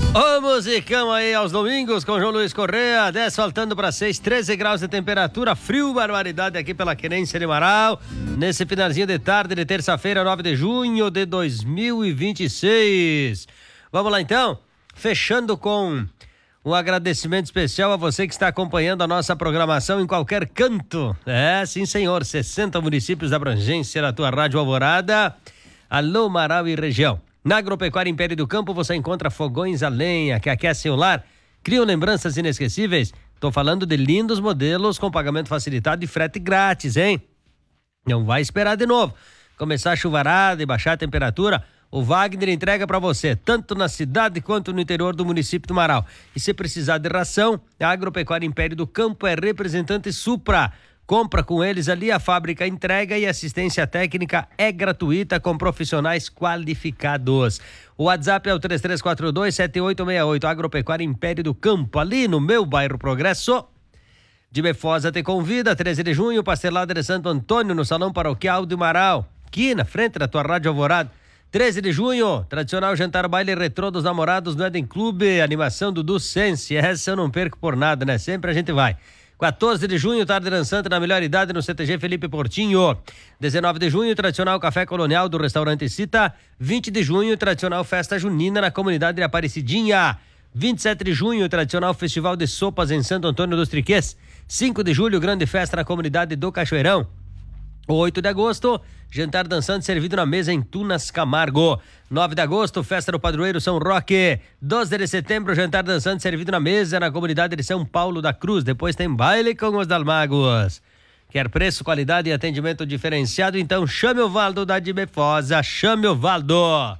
Ô musicão aí aos domingos com João Luiz Correa, 10 faltando para 6, 13 graus de temperatura, frio, barbaridade aqui pela Querência de Marau, nesse finalzinho de tarde de terça-feira, 9 de junho de 2026. Vamos lá então, fechando com um agradecimento especial a você que está acompanhando a nossa programação em qualquer canto. É, sim senhor, 60 municípios da abrangência da tua Rádio Alvorada. Alô Marau e região. Na Agropecuária Império do Campo você encontra fogões a lenha que aquecem o lar, criam lembranças inesquecíveis. Tô falando de lindos modelos com pagamento facilitado e frete grátis, hein? Não vai esperar de novo começar a chuvarada e baixar a temperatura. O Wagner entrega para você, tanto na cidade quanto no interior do município do Marau. E se precisar de ração, a Agropecuária Império do Campo é representante Supra. Compra com eles ali, a fábrica entrega e assistência técnica é gratuita com profissionais qualificados. O WhatsApp é o 3342-7868, Agropecuária Império do Campo, ali no meu bairro Progresso. De Befosa te convida, 13 de junho, pastelada de Santo Antônio, no Salão Paroquial do Marau, aqui na frente da tua Rádio Alvorada. 13 de junho, tradicional jantar baile retrô dos namorados no Eden Clube, animação do Sense. Essa eu não perco por nada, né? Sempre a gente vai. 14 de junho, tarde dançante na melhor idade no CTG Felipe Portinho. 19 de junho, tradicional café colonial do restaurante Cita. 20 de junho, tradicional festa junina na comunidade de Aparecidinha. 27 de junho, tradicional festival de sopas em Santo Antônio dos Triquês. 5 de julho, grande festa na comunidade do Cachoeirão. 8 de agosto, jantar dançante servido na mesa em Tunas Camargo. 9 de agosto, festa do Padroeiro São Roque. 12 de setembro, jantar dançante servido na mesa na comunidade de São Paulo da Cruz. Depois tem baile com os Dalmagos. Quer preço, qualidade e atendimento diferenciado? Então chame o Valdo da de Befosa. Chame o Valdo.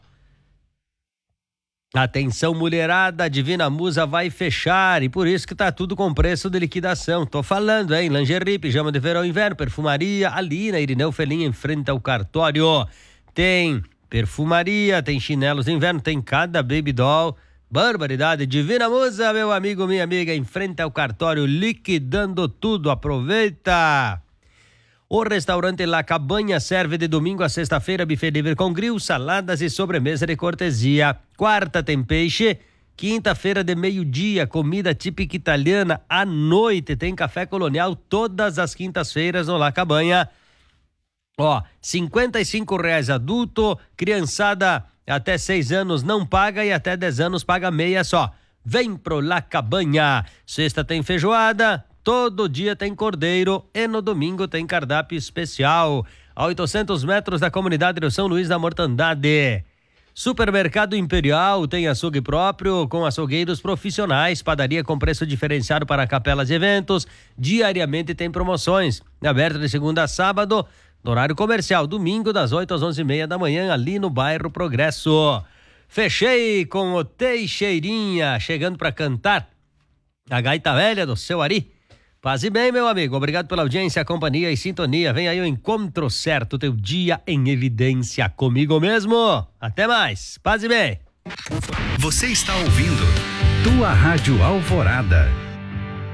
Atenção mulherada, a Divina Musa vai fechar e por isso que tá tudo com preço de liquidação. Tô falando, hein? Lingerie, pijama de verão e inverno, perfumaria, ali na Irineu Felinha em frente ao cartório. Tem perfumaria, tem chinelos de inverno, tem cada baby doll. Barbaridade, Divina Musa, meu amigo, minha amiga, em frente ao cartório, liquidando tudo, aproveita! O restaurante La Cabanha serve de domingo a sexta-feira buffet livre com grill, saladas e sobremesa de cortesia. Quarta tem peixe, quinta-feira de meio-dia, comida típica italiana. À noite tem café colonial todas as quintas-feiras no La Cabanha. Ó, R$55 adulto, criançada até 6 anos não paga e até 10 anos paga meia só. Vem pro La Cabanha. Sexta tem feijoada. Todo dia tem cordeiro e no domingo tem cardápio especial. A 800 metros da comunidade do São Luís da Mortandade. Supermercado Imperial tem açougue próprio com açougueiros profissionais. Padaria com preço diferenciado para capelas e eventos. Diariamente tem promoções. Aberto de segunda a sábado, no horário comercial. Domingo das 8 às 11h30 da manhã ali no bairro Progresso. Fechei com o Teixeirinha chegando para cantar a gaita velha do seu Ari. Paz e bem, meu amigo. Obrigado pela audiência, companhia e sintonia. Vem aí o encontro certo, teu dia em evidência comigo mesmo. Até mais. Paz e bem. Você está ouvindo Tua Rádio Alvorada.